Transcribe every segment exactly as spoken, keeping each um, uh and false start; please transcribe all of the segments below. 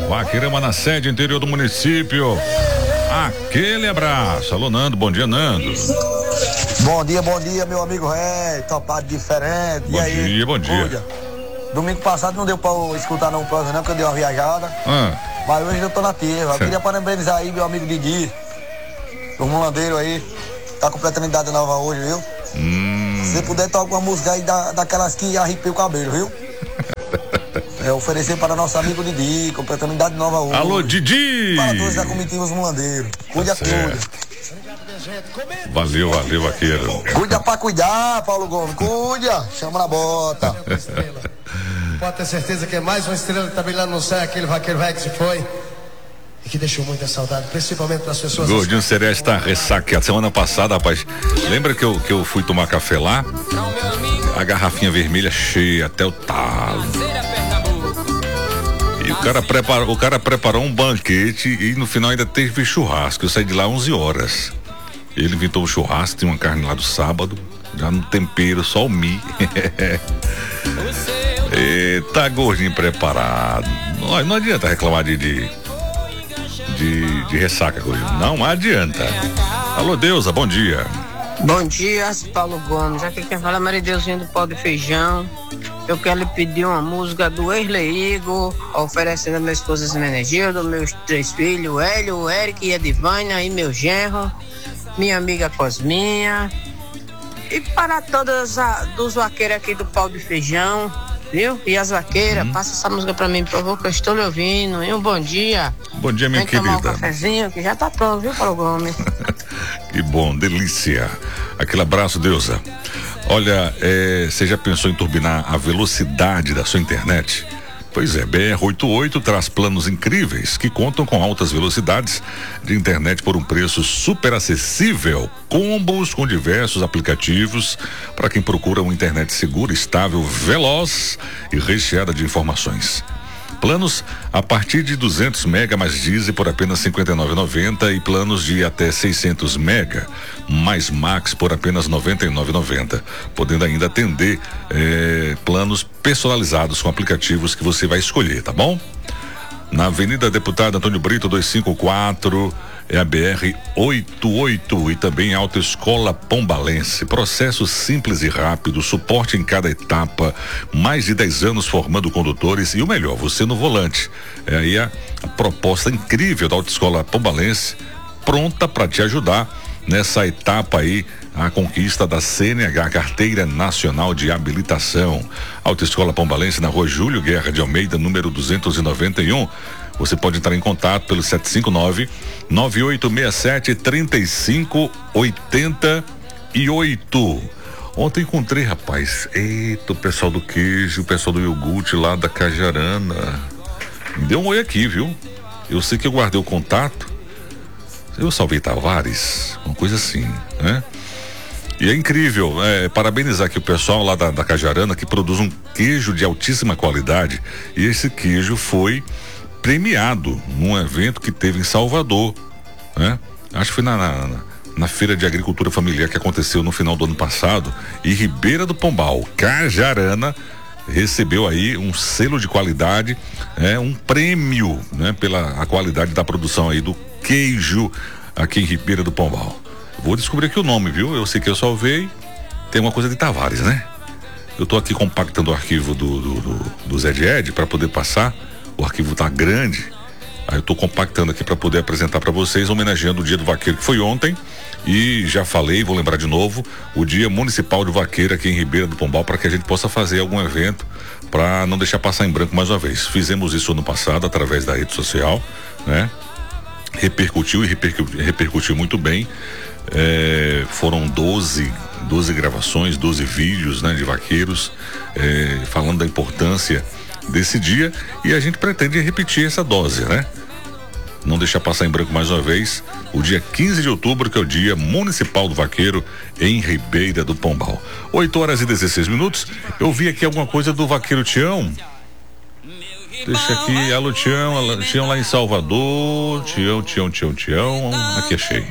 Vaqueirama na sede, interior do município. Aquele abraço. Alô, Nando, bom dia, Nando. Bom dia, bom dia, meu amigo Ré, topado diferente. Bom e aí? dia, bom dia. Cuida. Domingo passado não deu pra eu escutar não o programa, não, porque eu dei uma viajada. Ah. Mas hoje eu tô nativa. Eu queria parabenizar aí meu amigo Didi, o mulandeiro aí. Tá completando idade nova hoje, viu? Hum. Se puder tocar alguma música aí da, daquelas que arrepia o cabelo, viu? É oferecer para nosso amigo Didi, completando idade nova hoje. Alô, Didi! Para todos da comitiva Os Mulandeiros. Cuida, tá cuida. Valeu, valeu, vaqueiro. Cuida pra cuidar, Paulo Gomes. Cuida, chama na bota. Pode ter certeza que é mais uma estrela que tá brilhando no céu, aquele vaqueiro velho que se foi. E que deixou muita saudade, principalmente das pessoas. Gordinho Cereais tá ressaqueado. Semana passada, rapaz, lembra que eu, que eu fui tomar café lá? A garrafinha vermelha cheia até o talo. E o cara, preparou, o cara preparou um banquete e no final ainda teve churrasco. Eu saí de lá onze horas. Ele inventou o churrasco, tinha uma carne lá do sábado, já no tempero, só o mi. Eita, gordinho preparado. Não, não adianta reclamar de, de, de, de ressaca, gordinho. Não adianta. Alô, Deusa, bom dia. Bom dia, Paulo Gomes. Aqui quem fala é Marideuzinho do Pau de Feijão. Eu quero lhe pedir uma música do Erle Igor, oferecendo a minha esposa Zimenegilda, meus três filhos, o Hélio, o Eric e a Divânia, e meu genro, minha amiga Cosminha. E para todas a, dos vaqueiros aqui do Pau de Feijão, viu? E as vaqueiras, uhum. Passa essa música pra mim, por favor, que eu estou lhe ouvindo. E um bom dia. Bom dia, minha Vem querida. tomar um cafezinho, que já tá pronto, viu, Paulo Gomes? Que bom, delícia. Aquele abraço, Deusa. Olha, é, você já pensou em turbinar a velocidade da sua internet? Pois é, B R oitenta e oito traz planos incríveis que contam com altas velocidades de internet por um preço super acessível. Combos com diversos aplicativos para quem procura uma internet segura, estável, veloz e recheada de informações. Planos a partir de duzentos mega mais diesel por apenas cinquenta e nove reais e noventa centavos e planos de até seiscentos mega mais max por apenas noventa e nove reais e noventa centavos, podendo ainda atender eh, planos personalizados com aplicativos que você vai escolher, tá bom? Na Avenida Deputado Antônio Brito duzentos e cinquenta e quatro, é a B R oitenta e oito e também Autoescola Pombalense. Processo simples e rápido, suporte em cada etapa, mais de dez anos formando condutores e o melhor, você no volante. É aí a, a proposta incrível da Autoescola Pombalense, pronta para te ajudar nessa etapa aí, a conquista da C N H, Carteira Nacional de Habilitação. Autoescola Pombalense na Rua Júlio Guerra de Almeida, número duzentos e noventa e um. Você pode entrar em contato pelo sete cinco nove, nove oito seis sete, três cinco oito oito. Ontem encontrei, rapaz, eita, o pessoal do queijo, o pessoal do iogurte lá da Cajarana. Me deu um oi aqui, viu? Eu sei que eu guardei o contato. Eu salvei Tavares, uma coisa assim, né? E é incrível, é, parabenizar aqui o pessoal lá da, da Cajarana que produz um queijo de altíssima qualidade. E esse queijo foi premiado num evento que teve em Salvador, né? Acho que foi na, na, na Feira de Agricultura Familiar que aconteceu no final do ano passado. E Ribeira do Pombal, Cajarana, recebeu aí um selo de qualidade, é, um prêmio, né? Pela a qualidade da produção aí do queijo aqui em Ribeira do Pombal. Vou descobrir aqui o nome, viu? Eu sei que eu salvei. Tem uma coisa de Tavares, né? Eu tô aqui compactando o arquivo do, do, do, do Zé de Ed para poder passar. O arquivo tá grande. Aí eu tô compactando aqui para poder apresentar para vocês, homenageando o Dia do Vaqueiro, que foi ontem. E já falei, vou lembrar de novo, o Dia Municipal do Vaqueiro aqui em Ribeira do Pombal, para que a gente possa fazer algum evento para não deixar passar em branco mais uma vez. Fizemos isso ano passado através da rede social, né? Repercutiu e repercutiu, repercutiu muito bem. É, foram doze, doze gravações, doze vídeos, né, de vaqueiros, é, falando da importância desse dia, e a gente pretende repetir essa dose, né? Não deixar passar em branco mais uma vez o dia quinze de outubro, que é o Dia Municipal do Vaqueiro em Ribeira do Pombal. oito horas e dezesseis minutos. Eu vi aqui alguma coisa do Vaqueiro Tião. Deixa aqui, alô Tião, Tião lá em Salvador. Tião, Tião, Tião, Tião. Aqui achei.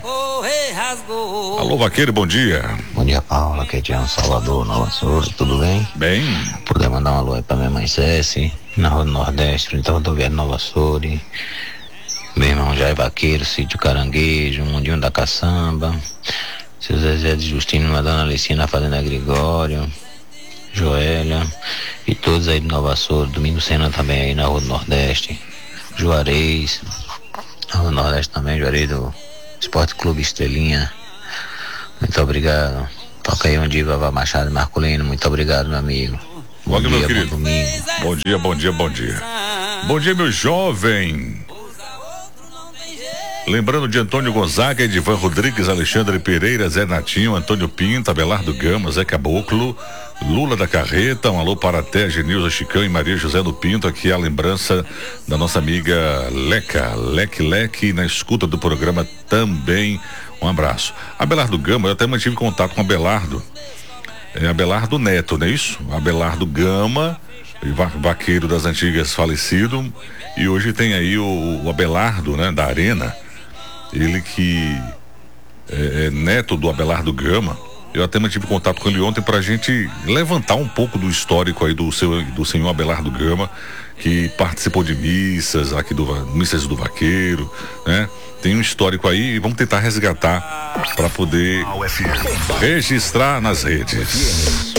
Alô Vaqueiro, bom dia. Bom dia, Paulo, aqui é Tião, Salvador, Nova Sul, tudo bem? Bem. Poder mandar um alô aí pra minha mãe Ceci, na Rua do Nordeste, frente à rodoviária Nova Açores. Meu irmão Jair Vaqueiro, Sítio Caranguejo, Mundinho da Caçamba, seu Zezé de Justino, a Dona Alicinha na Fazenda Gregório, Joélia e todos aí do Nova Açores. Domingo Sena também aí na Rua do Nordeste, Juarez, na Rua do Nordeste também, Juarez do Esporte Clube Estrelinha. Muito obrigado. Toca aí um dia, Vavá Machado e Marcolino. Muito obrigado, meu amigo. Bom Olha, dia, meu querido. bom domingo. Bom dia, bom dia, bom dia. Bom dia, meu jovem. Lembrando de Antônio Gonzaga, Edivan Rodrigues, Alexandre Pereira, Zé Natinho, Antônio Pinto, Abelardo Gama, Zé Caboclo, Lula da Carreta, um alô para Té, Genilza Chicão e Maria José do Pinto. Aqui é a lembrança da nossa amiga Leca, Leque Leque, na escuta do programa também. Um abraço. Abelardo Gama, eu até mantive contato com Abelardo. É Abelardo Neto, não é isso? Abelardo Gama, vaqueiro das antigas falecido. E hoje tem aí o, o Abelardo, né, da Arena. Ele que é, é neto do Abelardo Gama. Eu até mantive contato com ele ontem pra gente levantar um pouco do histórico aí do, seu, do senhor Abelardo Gama, que participou de missas aqui do Missas do Vaqueiro, né? Tem um histórico aí e vamos tentar resgatar para poder registrar nas redes.